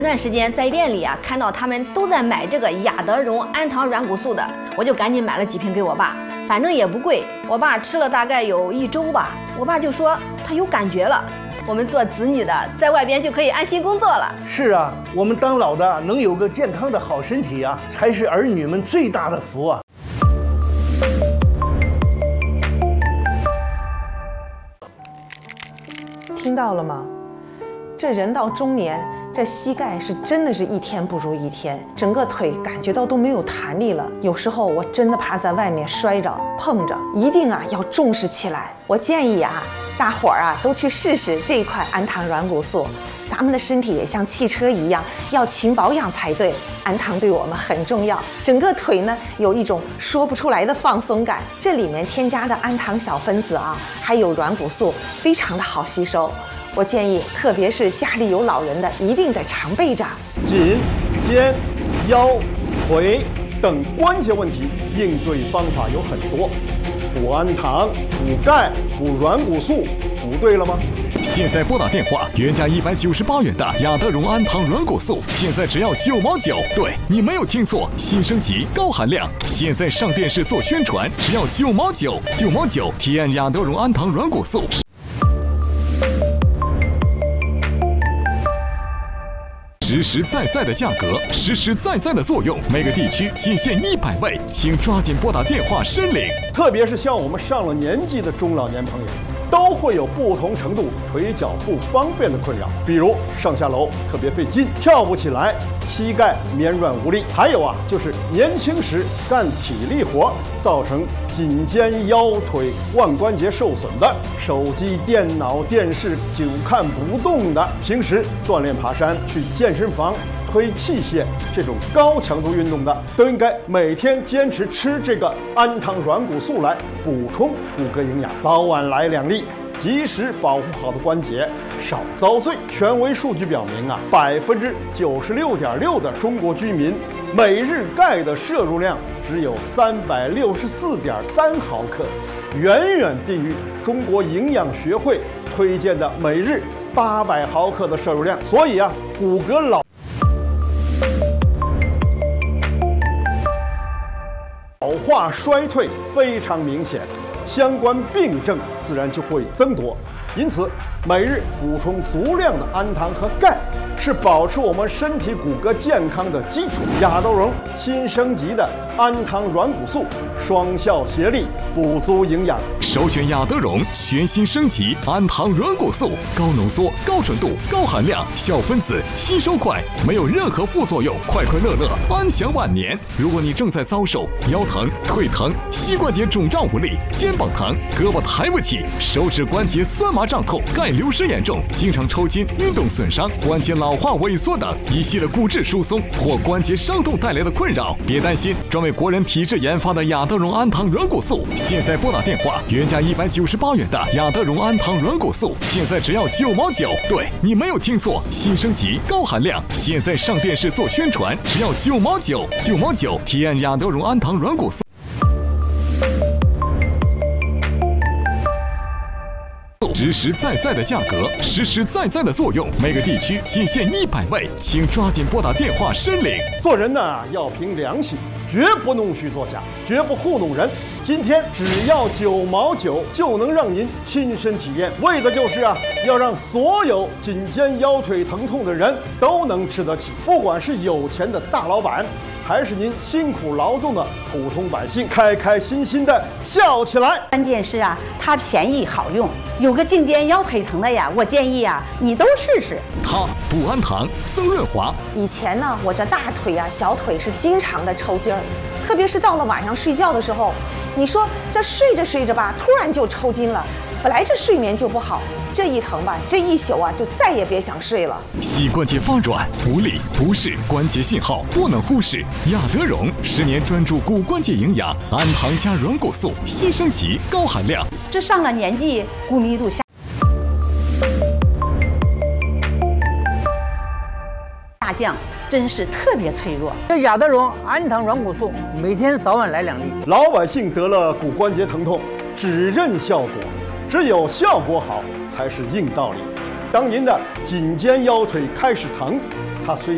那段时间在店里啊，看到他们都在买这个雅德荣安糖软骨素的，我就赶紧买了几瓶给我爸，反正也不贵。我爸吃了大概有1周吧，我爸就说他有感觉了。我们做子女的在外边就可以安心工作了。 是啊，我们当老的能有个健康的好身体啊，才是儿女们最大的福啊。 听到了吗？这人到中年，这膝盖是真的是一天不如一天，整个腿感觉到都没有弹力了。有时候我真的怕在外面摔着碰着，一定啊要重视起来。我建议啊，大伙儿啊都去试试这一款安糖软骨素。咱们的身体也像汽车一样，要勤保养才对。安糖对我们很重要，整个腿呢有一种说不出来的放松感。这里面添加的安糖小分子啊，还有软骨素，非常的好吸收。我建议，特别是家里有老人的，一定得常备着。 颈、肩、腰、腿等关节问题应对方法有很多，补安糖、补钙、补软骨素，补对了吗？ 现在拨打电话，原价198元的雅德荣安糖软骨素，现在只要9毛9。对，你没有听错，新升级高含量。现在上电视做宣传，只要9毛9，9毛9，体验雅德荣安糖软骨素。实实在在的价格，实实在在的作用，每个地区仅限100位，请抓紧拨打电话申领。 特别是像我们上了年纪的中老年朋友，都会有不同程度腿脚不方便的困扰，比如上下楼特别费劲，跳不起来，膝盖绵软无力，还有啊，就是年轻时干体力活，造成颈肩腰腿腕关节受损的，手机、电脑、电视久看不动的，平时锻炼爬山、去健身房推器械这种高强度运动的，都应该每天坚持吃这个安糖软骨素来补充骨骼营养，早晚来2粒，及时保护好的关节，少遭罪。权威数据表明啊，96.6%的中国居民每日钙的摄入量只有364.3毫克，远远低于中国营养学会推荐的每日800毫克的摄入量。所以啊，骨骼老化衰退非常明显，相关病症自然就会增多。因此，每日补充足量的安糖和钙，是保持我们身体骨骼健康的基础。雅德荣新升级的安糖软骨素，双效协力，补足营养。 首选雅德荣全新升级安糖软骨素，高浓缩、高纯度、高含量，小分子吸收快，没有任何副作用，快快乐乐，安享晚年。如果你正在遭受腰疼、腿疼、膝关节肿胀无力、肩膀疼、胳膊抬不起、手指关节酸麻胀痛、钙流失严重、经常抽筋、运动损伤、关节老化萎缩等一系列骨质疏松或关节伤痛带来的困扰，别担心，专为国人体质研发的雅德荣安糖软骨素，现在拨打电话，原价198元的雅德荣安糖软骨素，现在只要9毛9。对，你没有听错，新升级高含量，现在上电视做宣传，只要9毛9，9毛9，体验雅德荣安糖软骨素。实实在在的价格，实实在在的作用，每个地区仅限100位，请抓紧拨打电话申领。 做人呢，要凭良心，绝不弄虚作假，绝不糊弄人。今天只要9毛9就能让您亲身体验，为的就是啊，要让所有颈肩腰腿疼痛的人都能吃得起，不管是有钱的大老板，还是您辛苦劳动的普通百姓，开开心心的笑起来。 关键是啊，它便宜好用。有个颈肩腰腿疼的呀，我建议啊，你都试试。 它补安糖、增润滑。 以前呢，我这大腿啊、小腿是经常的抽筋儿，特别是到了晚上睡觉的时候，你说这睡着睡着吧，突然就抽筋了。本来这睡眠就不好，这一疼吧，这一宿啊就再也别想睡了。 膝关节发软、无力、不适关节信号不能忽视。雅德荣10年专注骨关节营养，安糖加软骨素，新升级高含量。 这上了年纪，骨密度下降，真是特别脆弱。 这雅德荣安糖软骨素，每天早晚来2粒。 老百姓得了骨关节疼痛，只认效果。只有效果好才是硬道理。当您的颈肩腰腿开始疼，它虽